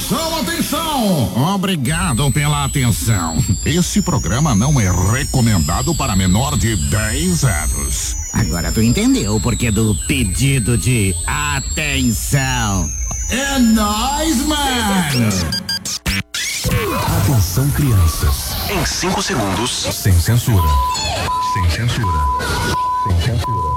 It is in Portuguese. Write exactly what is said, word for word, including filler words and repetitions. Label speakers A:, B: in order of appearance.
A: Atenção, atenção! Obrigado pela atenção. Esse programa não é recomendado para menor de dez anos.
B: Agora tu entendeu o porquê do pedido de atenção.
A: É nóis, mano!
C: Atenção, crianças. Em cinco segundos. Sem censura. Sem censura. Sem censura.